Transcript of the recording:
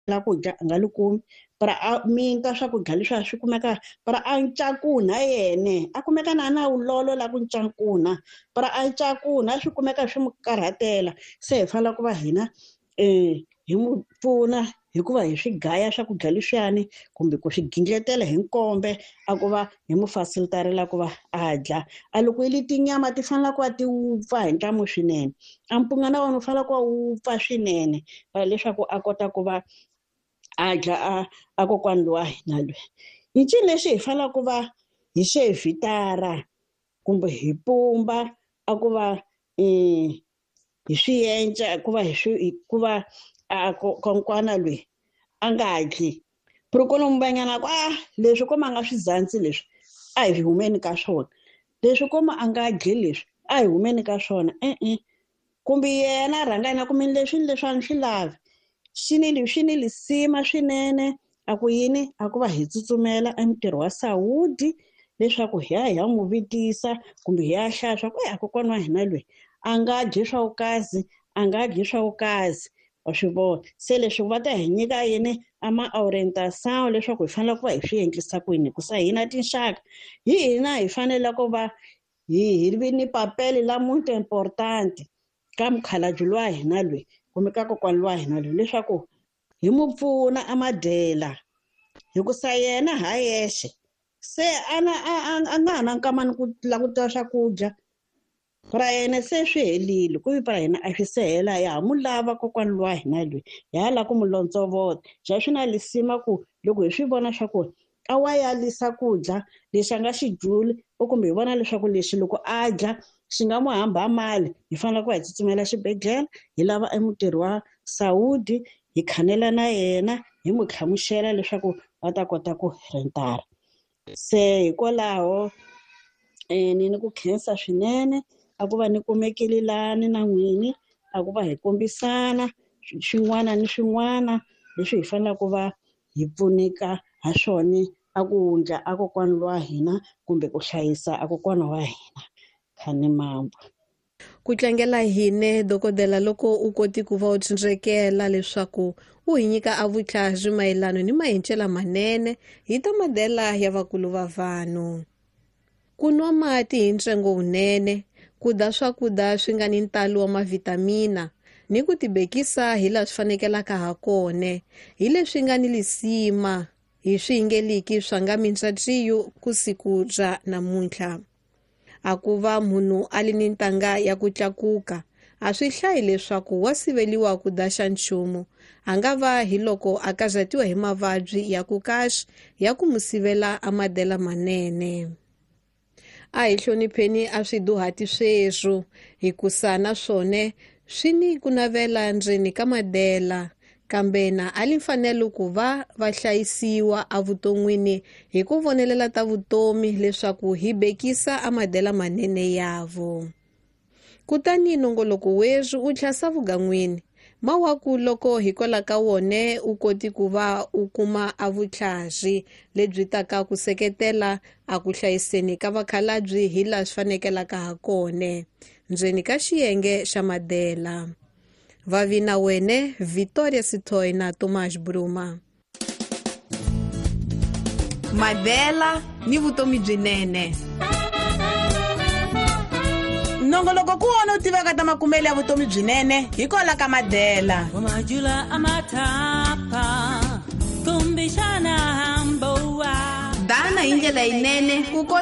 la ku dya a nga lukumi para a minta swakudya leswi swi kumeka para a ncakuna yene a kumeka na ulolo la ku ncakuna para a ncakuna swi kumeka swi mu karhatela se hi fanele ku va hina hi mu pfuna hikuva hi swi gaya swakudya leswiyani kumbe ku swi gindletela hi nkombe a ku va hi mu facilitarela ku va a dya a loko yi tinyama ti fanele ku va ti wupfa hi ntamu swinene a mpunga na wona u fanele ku wupfa swinene leswaku a kota ku va a dya a kokwani wa hina loyi hi ncini leswi hi fanele ku va hi xevhitara kumbe hi pumba a ku va hi swiyenca ku va ku va kokwana loyi a nga dyi purukolomu vanyana ku leswi koma a nga swi zandzi leswi a hi humeni ka swona leswi koma a nga dyi leswi a hi humeni ka swona kumbe yena rhangana ku mini leswiwani swi lavi xi ni lisima swinene a ku yini a ku va hi tsutsumela emintirho wa sawudi leswaku hi ya n'wi vitisa kumbe hi ya hlaya ku a kokwana wa hina loyi a nga dyi swa vukazi a nga dyi swa vukazi wa swi vona se leswi va ta hi nyika yini orientation leswaku hi fanele ku va hi swi endlisa ku yini hikusa hina tinxaka hi hina hi fanele ku va hi vi ni papeli la muito importante ka mukhalabye wa hina loyi kumbe ka kokwani wa hina loyi leswaku hi mu pfuna a madyela hikusa yena ha yexe se a nga ha na nkamani ku languta swakudya para yena se swi helile ku vi para hina a swi se hela ya ha mu lava kokwani wa hina loyi hi ya la ku mu lontsovota bya swi na lisima ku loko hi swi vona swa ku a wa ya lisa kudya lexi a nga xi dyuli kumbe hi vona leswaku lexi loko a dya xi nga mu hamba mali hi fanele ku hi tsutsumela xibedhlele hi lava emutirhi wa sawudi hi khanela na yena hi mu tlhamuxela leswaku va ta kota ku rentara se hikwalaho ni ku khensa swinene a ku va ni kumekile lani na n'wini a ku va hi kombisana swin'wana ni swin'wana leswi hi fanele ku va hi pfuneka ha swona a ku hundla a kokwani wa hina kumbe ku hlayisa a kokwana wa hina khani mambo ku tlangela hine dokodela loko u koti ku va u tshundzekela leswaku u hi nyika a vutlhari mayelana ni mahencela manene hi ta madela ya vakulu va vanhu ku nwa mati hi ntsengo wunene ku dya swakudya swi nga ni ntalo wa mavitamina ni ku tibekisa hi laha swi fanekelaka ha kone hi leswi nga ni lisima hi swi yingeliki swa nga mintswatsiyo ku siku bya namuntlha a ku va munhu a li ni ntanga ya ku tlakuka a swi hlayi leswaku wa siveliwa ku daxa nchumu a nga va hi loko a kazatiwa hi mavabyi ya ku kahle ya ku mu sivela a madela manene a hi hlonipheni a swiduhati sweswo hikusa na swone swi ni ku navela ndzeni ka madela kambe na a li mfanelo ku va hlayisiwa evuton'wini hi ku vonelela ta vutomi leswaku hi bekisa a madela manene yavo kutani nongoloko weswi u tlhasa vugan'wini mawaku loko hikola ka wone u koti ku va u kuma a vutlhari lebyi taka ku seketela a ku hlayiseni ka vakhalabyi hi laha swi fanekelaka ha kone ndzeni ka xiyenge xa madela vavina wene Victoria Sithoy na Tomas Bruma madela ni vutomi byinene nongoloko ku wona u tiveka ta makumeli ya vutomi byinene hi kola ka madela majula amatapa kumbishana hamboa dana hi ndlela yinene ku